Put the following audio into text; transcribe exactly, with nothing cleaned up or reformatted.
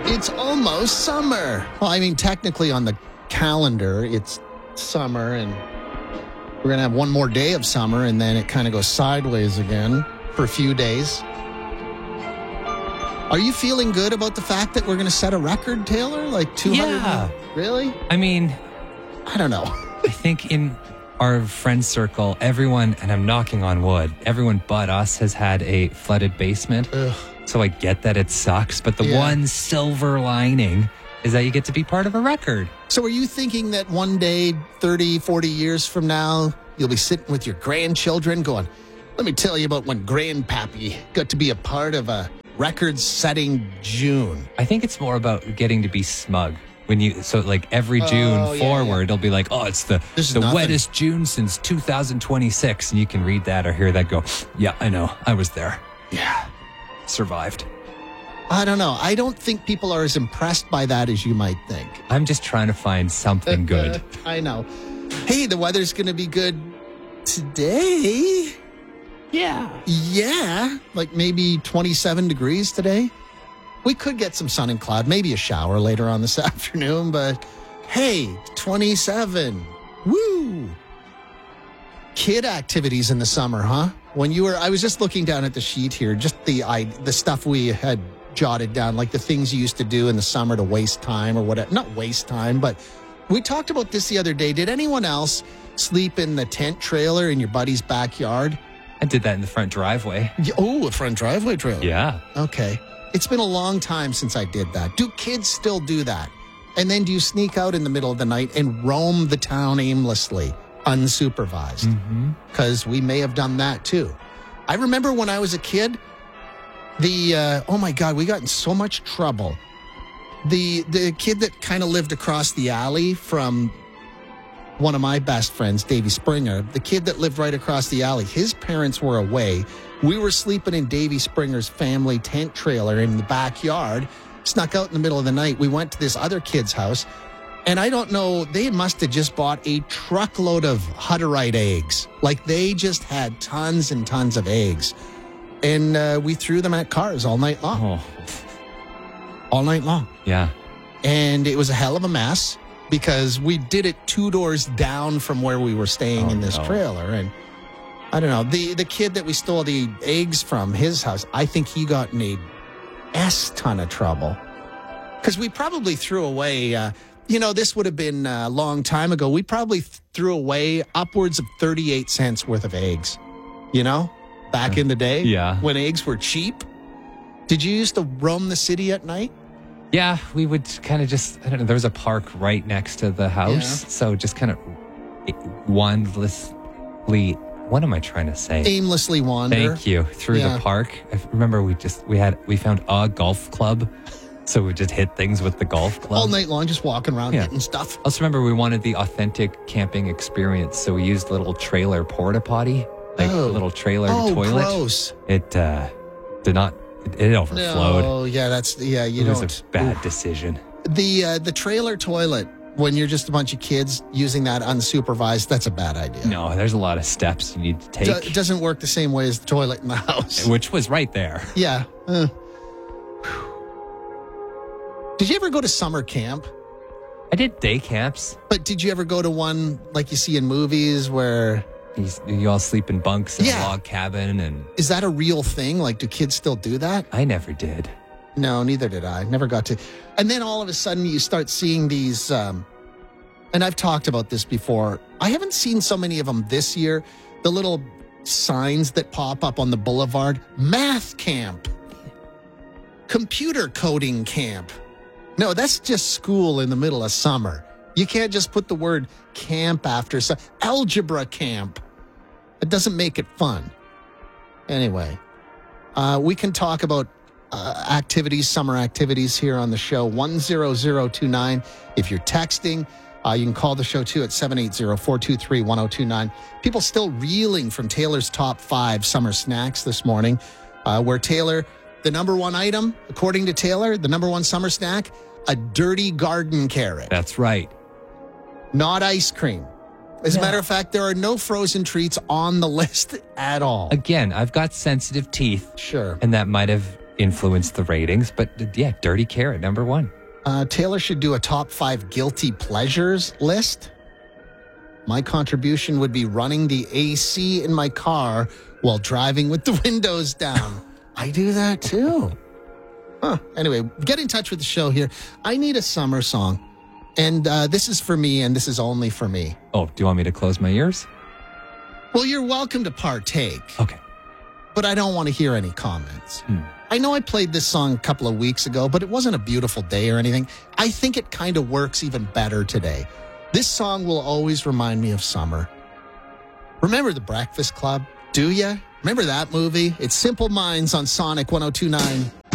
It's almost summer. Well, I mean, technically on the calendar, it's summer, and we're going to have one more day of summer, and then it kind of goes sideways again for a few days. Are you feeling good about the fact that we're going to set a record, Taylor? Like two hundred? Yeah. Really? I mean, I don't know. I think in our friend circle, everyone, and I'm knocking on wood, everyone but us has had a flooded basement. Ugh. So I get that it sucks, but the Yeah. one silver lining is that you get to be part of a record. So are you thinking that one day, thirty, forty years from now, you'll be sitting with your grandchildren going, let me tell you about when Grandpappy got to be a part of a record-setting June. I think it's more about getting to be smug. When you so like every June Oh, yeah, forward, yeah. it'll be like, oh, it's the This is the nothing. wettest June since two thousand twenty-six, and you can read that or hear that go, yeah, I know, I was there, Yeah. survived. I don't know. I don't think people are as impressed by that as you might think. I'm just trying to find something good. I know. Hey, the weather's going to be good today. Yeah. Yeah, like maybe twenty-seven degrees today. We could get some sun and cloud, maybe a shower later on this afternoon, but hey, twenty-seven. Woo! Kid activities in the summer, huh? When you were, I was just looking down at the sheet here, just the I, the stuff we had jotted down, like the things you used to do in the summer to waste time or whatever. Not waste time, but we talked about this the other day. Did anyone else sleep in the tent trailer in your buddy's backyard? I did that in the front driveway. Yeah, oh, a front driveway trailer. Yeah. Okay. It's been a long time since I did that. Do kids still do that? And then do you sneak out in the middle of the night and roam the town aimlessly, unsupervised? Because we may have done that too. I remember when I was a kid, the, uh, oh my God, we got in so much trouble. The, the kid that kind of lived across the alley from one of my best friends, Davey Springer, the kid that lived right across the alley, his parents were away. We were sleeping in Davey Springer's family tent trailer in the backyard, snuck out in the middle of the night. We went to this other kid's house, and I don't know, they must have just bought a truckload of Hutterite eggs. Like they just had tons and tons of eggs. And uh, we threw them at cars all night long. Oh, All night long. yeah. And it was a hell of a mess because we did it two doors down from where we were staying Oh, in this no. trailer. And I don't know, the, the kid that we stole the eggs from, his house, I think he got in a S ton of trouble. Because we probably threw away, uh, you know, this would have been a long time ago. We probably th- threw away upwards of thirty-eight cents worth of eggs, you know, back in the day. Yeah. When eggs were cheap. Did you used to roam the city at night? Yeah, we would kind of just, I don't know, there was a park right next to the house. Yeah. So just kind of wandlessly, what am I trying to say? Aimlessly wander. Thank you. Through Yeah. the park. I remember we just, we had, we found a golf club. So we just hit things with the golf club. All night long, just walking around Yeah. getting stuff. I also remember we wanted the authentic camping experience. So we used a little trailer porta potty, like Oh. a little trailer Oh, toilet. gross. It uh, did not, it, it overflowed. No, yeah, that's, yeah, you it was don't. a bad decision. The, uh, the trailer toilet, when you're just a bunch of kids using that unsupervised, that's a bad idea. No, there's a lot of steps you need to take, Do- it doesn't work the same way as the toilet in the house. which was right there. Yeah. Uh. Did you ever go to summer camp? I did day camps. But did you ever go to one like you see in movies where, You, you all sleep in bunks in Yeah. a log cabin, and is that a real thing? Like, do kids still do that? I never did. No, neither did I. Never got to. And then all of a sudden you start seeing these, um, and I've talked about this before. I haven't seen so many of them this year. The little signs that pop up on the boulevard. Math camp. Computer coding camp. No, that's just school in the middle of summer. You can't just put the word camp after some algebra camp. It doesn't make it fun. Anyway, uh, we can talk about uh, activities, summer activities here on the show. one zero zero two nine. If you're texting, uh, you can call the show too at seven eight zero, four two three, one zero two nine. People still reeling from Taylor's top five summer snacks this morning, uh, where Taylor, the number one item, according to Taylor, the number one summer snack, a dirty garden carrot, That's right. not ice cream. As a Yeah. matter of fact, there are no frozen treats on the list at all. Again, I've got sensitive teeth, Sure. and that might have influenced the ratings. But yeah, Dirty Carrot, number one. Uh, Taylor should do a top five guilty pleasures list. My contribution would be running the A C in my car while driving with the windows down. I do that too. Huh. Anyway, get in touch with the show here. I need a summer song. And uh, this is for me, and this is only for me. Oh, do you want me to close my ears? Well, you're welcome to partake. Okay. But I don't want to hear any comments. Hmm. I know I played this song a couple of weeks ago, but it wasn't a beautiful day or anything. I think it kind of works even better today. This song will always remind me of summer. Remember The Breakfast Club? Do ya? Remember that movie? It's Simple Minds on Sonic one oh two point nine.